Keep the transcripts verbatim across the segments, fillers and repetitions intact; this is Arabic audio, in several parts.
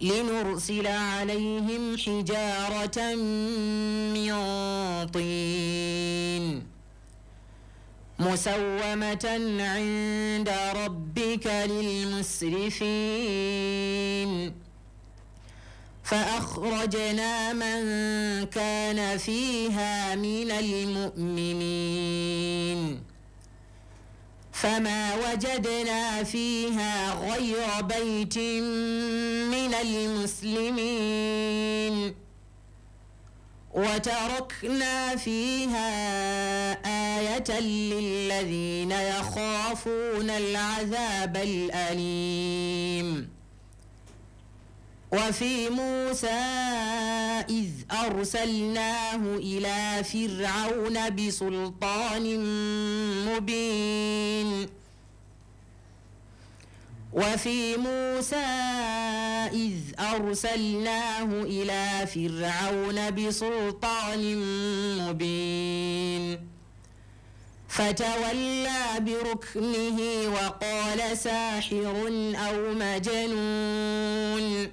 لنرسل عليهم حجارة من طين مسومة عند ربك للمسرفين فأخرجنا من كان فيها من المؤمنين فما وجدنا فيها غير بيت من المسلمين وتركنا فيها آية للذين يخافون العذاب الأليم وفي موسى إذ أرسلناه إلى فرعون بسلطان مبين وفي موسى إذ أرسلناه إلى فرعون بسلطان مبين فتولى بركنه وقال ساحر أو مجنون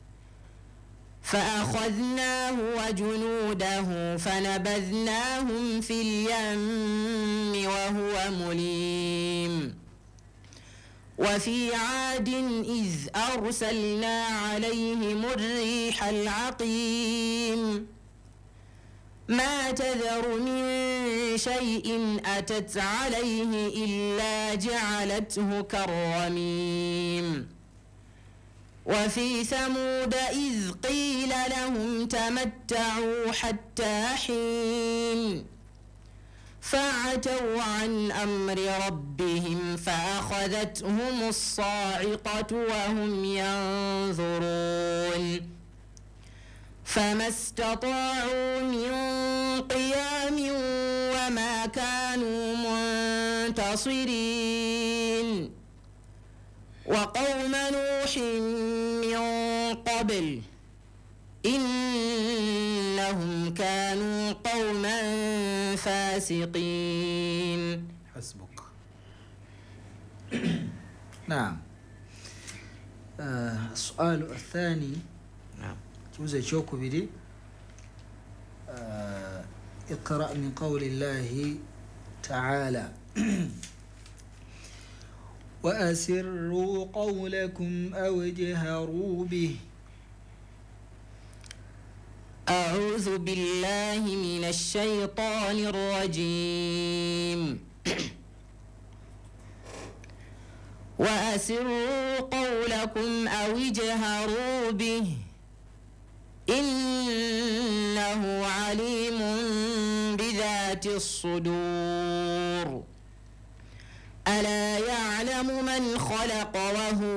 فأخذناه وجنوده فنبذناهم في اليم وهو مليم وفي عاد إذ أرسلنا عليهم الريح العقيم ما تذر من شيء أتت عليه إلا جعلته كالرميم وفي ثمود إذ قيل لهم تمتعوا حتى حين فعتوا عن أمر ربهم فأخذتهم الصاعقة وهم ينظرون فما استطاعوا من قيام وما كانوا منتصرين وقوم نوح من قبل إنهم كانوا قوما فاسقين. حسبك. نعم. آه السؤال الثاني نعم جوزي شوكو بدي آه اقرأ من قول الله تعالى وأسروا قولكم أو اجهروا به. أعوذ بالله من الشيطان الرجيم. وأسروا قولكم أو اجهروا به إنه عليم بذات الصدور. ألا يعلم من خلق وهو